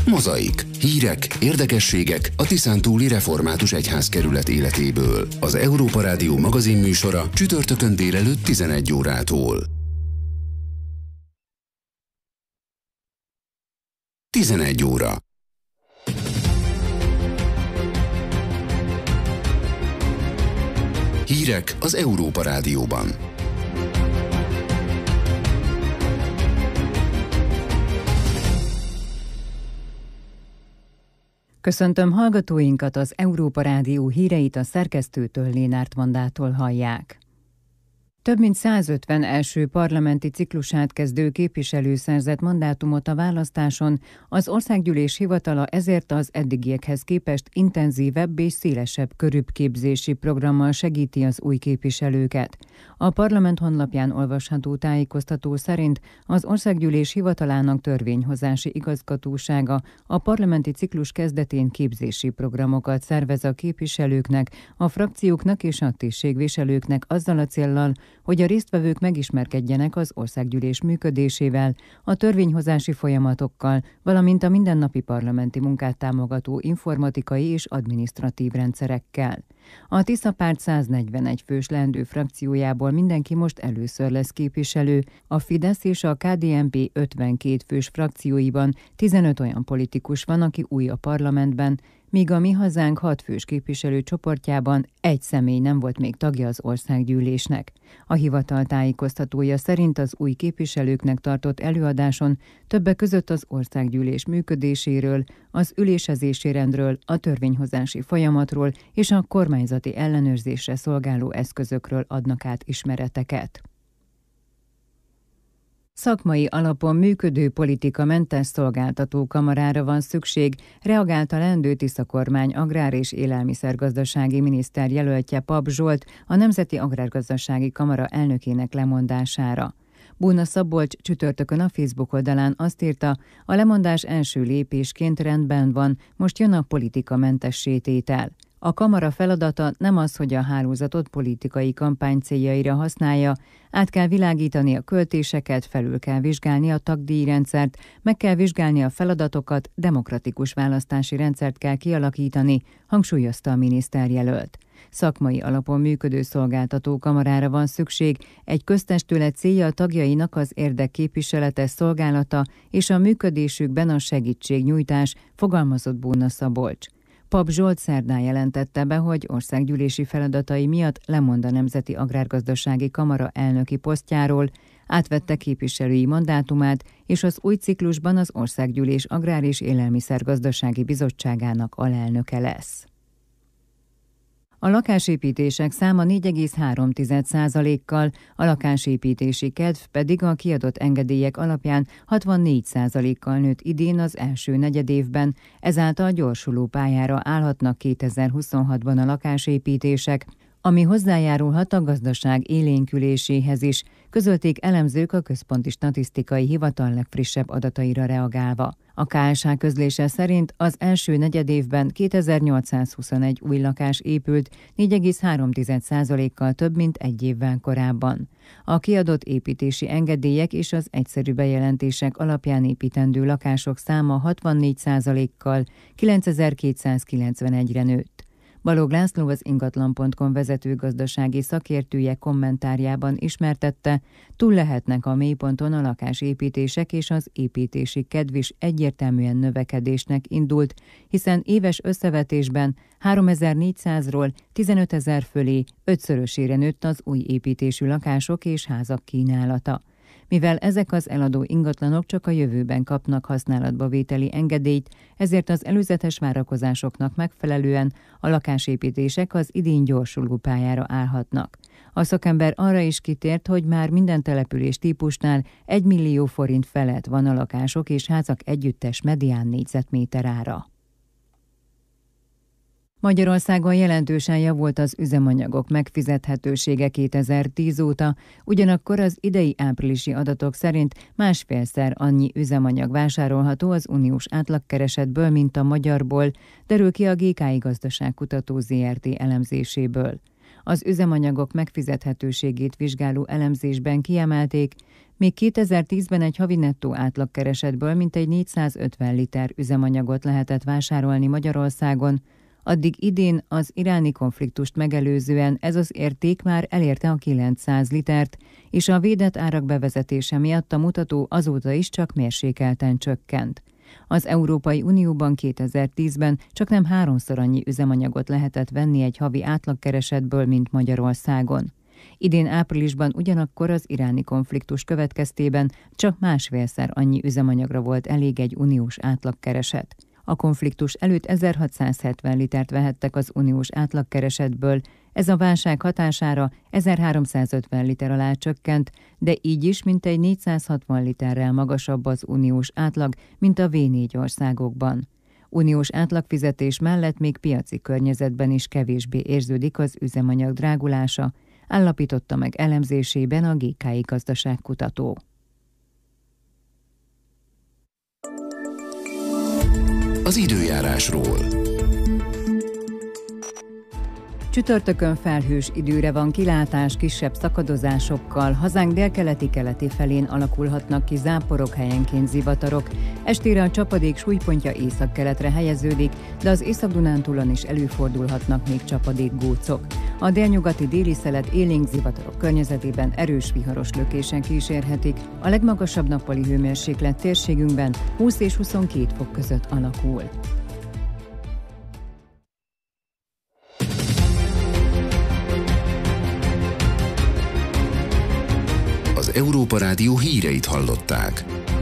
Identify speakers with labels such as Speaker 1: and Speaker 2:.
Speaker 1: Mozaik. Hírek, érdekességek a Tiszántúli Református Egyházkerület életéből. Az Európa Rádió magazinműsora csütörtökön délelőtt 11 órától. 11 óra. Hírek az Európa Rádióban.
Speaker 2: Köszöntöm hallgatóinkat, az Európa Rádió híreit a szerkesztőtől, Lénárt Vandától hallják. Több mint 150 első parlamenti ciklusát kezdő képviselő szerzett mandátumot a választáson, az Országgyűlés hivatala ezért az eddigiekhez képest intenzívebb és szélesebb körűbb képzési programmal segíti az új képviselőket. A parlament honlapján olvasható tájékoztató szerint az Országgyűlés hivatalának törvényhozási igazgatósága a parlamenti ciklus kezdetén képzési programokat szervez a képviselőknek, a frakcióknak és a tisztségviselőknek azzal a céllal, hogy a résztvevők megismerkedjenek az Országgyűlés működésével, a törvényhozási folyamatokkal, valamint a mindennapi parlamenti munkát támogató informatikai és adminisztratív rendszerekkel. A Tisza párt 141 fős leendő frakciójából mindenki most először lesz képviselő, a Fidesz és a KDNP 52 fős frakcióiban 15 olyan politikus van, aki új a parlamentben, míg a Mi Hazánk 6 fős képviselő csoportjában egy személy nem volt még tagja az Országgyűlésnek. A hivatal tájékoztatója szerint az új képviselőknek tartott előadáson többek között az Országgyűlés működéséről, az ülésezési rendről, a törvényhozási folyamatról és a kormányzati ellenőrzésre szolgáló eszközökről adnak át ismereteket. Szakmai alapon működő politikamentes szolgáltatókamarára van szükség, reagált a leendő Tisza kormány agrár- és élelmiszergazdasági miniszter jelöltje Papp Zsolt a Nemzeti Agrárgazdasági Kamara elnökének lemondására. Bóna Szabolcs csütörtökön a Facebook oldalán azt írta, a lemondás első lépésként rendben van, most jön a politikamentessé tétel. A kamara feladata nem az, hogy a hálózatot politikai kampány céljaira használja, át kell világítani a költéseket, felül kell vizsgálni a tagdíjrendszert, meg kell vizsgálni a feladatokat, demokratikus választási rendszert kell kialakítani, hangsúlyozta a miniszterjelölt. Szakmai alapon működő szolgáltató kamarára van szükség, egy köztestület célja a tagjainak az érdekképviseletes szolgálata és a működésükben a segítségnyújtás, fogalmazott Bóna Szabolcs. Papp Zsolt szerdán jelentette be, hogy országgyűlési feladatai miatt lemond a Nemzeti Agrárgazdasági Kamara elnöki posztjáról, átvette képviselői mandátumát, és az új ciklusban az Országgyűlés Agrár- és Élelmiszergazdasági Bizottságának alelnöke lesz. A lakásépítések száma 4,3%-kal, a lakásépítési kedv pedig a kiadott engedélyek alapján 64%-kal nőtt idén az első negyedévben, ezáltal gyorsuló pályára állhatnak 2026-ban a lakásépítések, ami hozzájárulhat a gazdaság élénküléséhez is, közölték elemzők a Központi Statisztikai Hivatal legfrissebb adataira reagálva. A KSH közlése szerint az első negyedévben 2821 új lakás épült, 4,3%-kal több, mint egy évvel korábban. A kiadott építési engedélyek és az egyszerű bejelentések alapján építendő lakások száma 64%-kal 9291-re nőtt. Balog László, az ingatlan.com vezető gazdasági szakértője kommentárjában ismertette, túl lehetnek a mélyponton a lakásépítések, és az építési kedv is egyértelműen növekedésnek indult, hiszen éves összevetésben 3400-ról 15 000 fölé 5-szörösére nőtt az új építésű lakások és házak kínálata. Mivel ezek az eladó ingatlanok csak a jövőben kapnak használatba vételi engedélyt, ezért az előzetes várakozásoknak megfelelően a lakásépítések az idén gyorsuló pályára állhatnak. A szakember arra is kitért, hogy már minden település típusnál 1 millió forint felett van a lakások és házak együttes medián négyzetméter ára. Magyarországon jelentősen javult az üzemanyagok megfizethetősége 2010 óta, ugyanakkor az idei áprilisi adatok szerint 1,5-szer annyi üzemanyag vásárolható az uniós átlagkeresetből, mint a magyarból, derül ki a GKI Gazdaságkutató Zrt. Elemzéséből. Az üzemanyagok megfizethetőségét vizsgáló elemzésben kiemelték, Még 2010-ben egy havi nettó átlagkeresetből mintegy 450 liter üzemanyagot lehetett vásárolni Magyarországon, addig idén az iráni konfliktust megelőzően ez az érték már elérte a 900 litert, és a védett árak bevezetése miatt a mutató azóta is csak mérsékelten csökkent. Az Európai Unióban 2010-ben csaknem 3-szor annyi üzemanyagot lehetett venni egy havi átlagkeresetből, mint Magyarországon. Idén áprilisban ugyanakkor az iráni konfliktus következtében csak 1,5-szer annyi üzemanyagra volt elég egy uniós átlagkereset. A konfliktus előtt 1670 litert vehettek az uniós átlagkeresetből, ez a válság hatására 1350 liter alá csökkent, de így is mintegy 460 literrel magasabb az uniós átlag, mint a V4 országokban. Uniós átlagfizetés mellett még piaci környezetben is kevésbé érződik az üzemanyag drágulása, állapította meg elemzésében a GKI gazdaságkutató.
Speaker 1: Az időjárásról.
Speaker 2: Csütörtökön felhős időre van kilátás, kisebb szakadozásokkal, hazánk délkeleti-keleti felén alakulhatnak ki záporok, helyenként zivatarok. Estére a csapadék súlypontja északkeletre helyeződik, de az Észak-Dunántúlon is előfordulhatnak még csapadékgócok. A délnyugati déli szelet élénk zivatarok környezetében erős viharos lökések kísérhetik. A legmagasabb nappali hőmérséklet térségünkben 20 és 22 fok között alakul.
Speaker 1: Az Európa Rádió híreit hallották.